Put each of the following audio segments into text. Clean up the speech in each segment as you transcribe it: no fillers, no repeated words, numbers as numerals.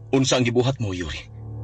Unsa ang gibuhat mo, Yuri?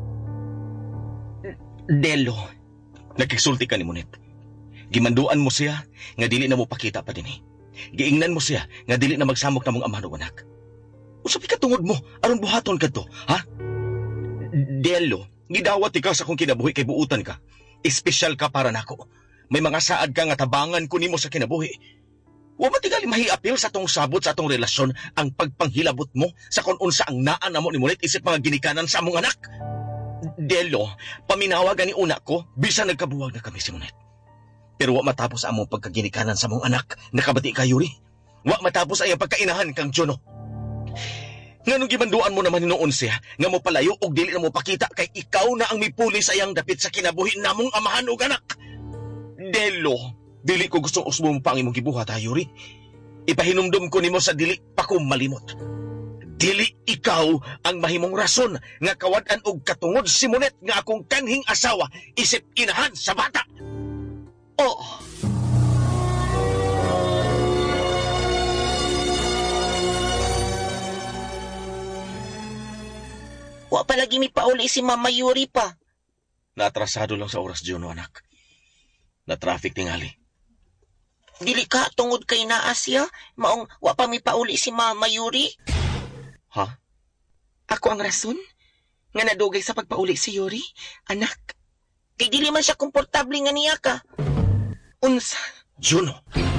Delo. Nakiksulti ka ni Monet. Gimanduan mo siya nga dili na mo pakita pa dinhi. Giingnan mo siya nga dili na magsamok na mong amahan o anak. Usapi ka tungod mo, aron buhaton ka to, ha? Delo. Gidawat ikaw sa kong kinabuhi kay buutan ka. Espesyal ka para nako. May mga saad ka nga tabangan ko nimo sa kinabuhi. Wa ba tigali mahiapil sa tong sabot sa atong relasyon ang pagpanghilabot mo sa kung unsa ang naa namo ni Monet isip mga ginikanan sa among anak? Delo. Paminawagan ni una ko, bisan nagkabuwag na kami si Monet. Pero wa matapos among pagkaginikanan sa among anak, nakabati ka, Yuri. Wa matapos ay ang pagkainahan kang Juno. Nganong gibanduan mo naman noon siya, nga mo palayo og dili na mo pakita kay ikaw na ang mipuli sa iyang dapit sa kinabuhi namong amahan og anak. Delo. Dili ko gustong usbo mo pa ang imong gibuhat, ha, Yuri. Ipahinumdum ko nimo sa dili pa ko malimot. Dili ikaw ang mahimong rason nga kawad-an og katungod si Monet nga akong kanhing asawa isip inahan sa bata. Oh. Wa palagi mi pauli si Mama Yuri pa. Naatrasado lang sa oras, Juno, anak. Na-traffic tingali. Dili ka tungod kay naa siya, maong wa pa mi pauli si Mama Yuri. Ha? Ako ang rason nga nadugay sa pagpauli si Yuri, anak. Kay dili man siya komportable nga niya ka. Unsa? Juno!